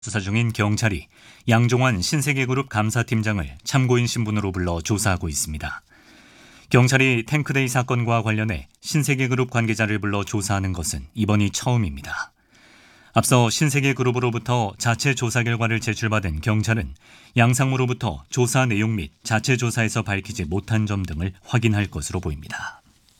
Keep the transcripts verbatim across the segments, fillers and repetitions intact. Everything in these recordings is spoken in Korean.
수사 중인 경찰이 양종환 신세계그룹 감사팀장을 참고인 신분으로 불러 조사하고 있습니다. 경찰이 탱크데이 사건과 관련해 신세계그룹 관계자를 불러 조사하는 것은 이번이 처음입니다. 앞서 신세계그룹으로부터 자체 조사 결과를 제출받은 경찰은 양상무로부터 조사 내용 및 자체 조사에서 밝히지 못한 점 등을 확인할 것으로 보입니다.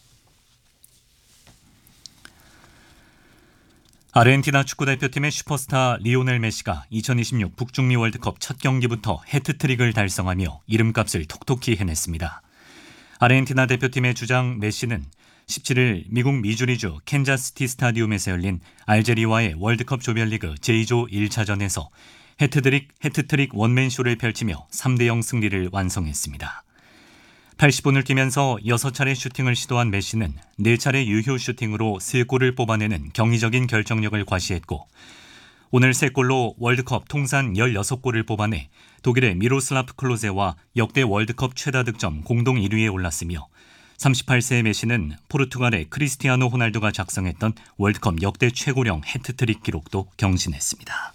아르헨티나 축구대표팀의 슈퍼스타 리오넬 메시가 이천이십육 북중미 월드컵 첫 경기부터 해트트릭을 달성하며 이름값을 톡톡히 해냈습니다. 아르헨티나 대표팀의 주장 메시는 십칠일 미국 미주리주 캔자스시티 스타디움에서 열린 알제리와의 월드컵 조별리그 제이조 일 차전에서 해트트릭, 해트트릭 원맨쇼를 펼치며 삼 대 영 승리를 완성했습니다. 팔십 분을 뛰면서 여섯 차례 슈팅을 시도한 메시는 네 차례 유효 슈팅으로 세 골을 뽑아내는 경이적인 결정력을 과시했고 오늘 세 골로 월드컵 통산 열여섯 골을 뽑아내 독일의 미로슬라프 클로제와 역대 월드컵 최다 득점 공동 일 위에 올랐으며 삼십팔 세의 메시는 포르투갈의 크리스티아노 호날두가 작성했던 월드컵 역대 최고령 해트트릭 기록도 경신했습니다.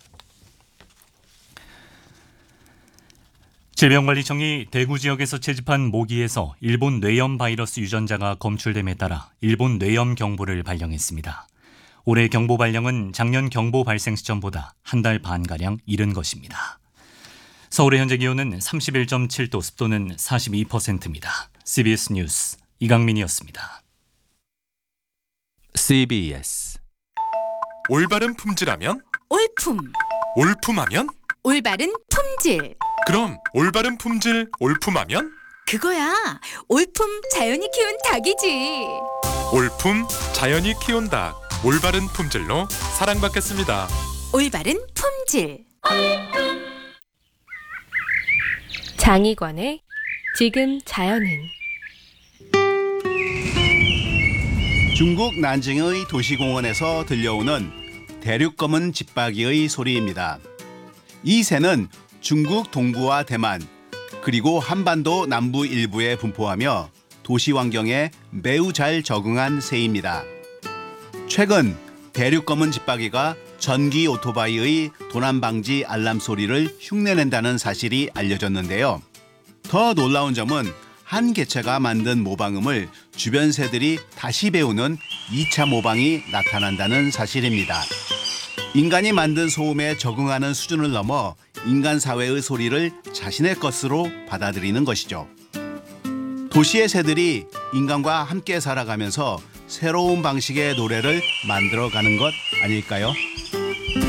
질병관리청이 대구 지역에서 채집한 모기에서 일본 뇌염 바이러스 유전자가 검출됨에 따라 일본 뇌염 경보를 발령했습니다. 올해 경보 발령은 작년 경보 발생 시점보다 한 달 반가량 이른 것입니다. 서울의 현재 기온은 삼십일 점 칠 도, 습도는 사십이 퍼센트입니다. 씨비에스 뉴스 이강민이었습니다. 씨비에스 올바른 품질하면? 올품. 올품하면? 올바른 품질. 그럼 올바른 품질 올품하면? 그거야. 올품 자연이 키운 닭이지. 올품 자연이 키운 닭. 올바른 품질로 사랑받겠습니다. 올바른 품질. 장희관의 지금 자연은 중국 난징의 도시공원에서 들려오는 대륙검은 집박이의 소리입니다. 이 새는 중국 동부와 대만 그리고 한반도 남부 일부에 분포하며 도시 환경에 매우 잘 적응한 새입니다. 최근 대륙검은 집박이가 전기 오토바이의 도난 방지 알람 소리를 흉내낸다는 사실이 알려졌는데요. 더 놀라운 점은 한 개체가 만든 모방음을 주변 새들이 다시 배우는 이 차 모방이 나타난다는 사실입니다. 인간이 만든 소음에 적응하는 수준을 넘어 인간 사회의 소리를 자신의 것으로 받아들이는 것이죠. 도시의 새들이 인간과 함께 살아가면서 새로운 방식의 노래를 만들어가는 것 아닐까요?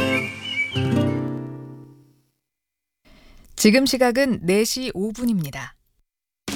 지금 시각은 네 시 오 분입니다.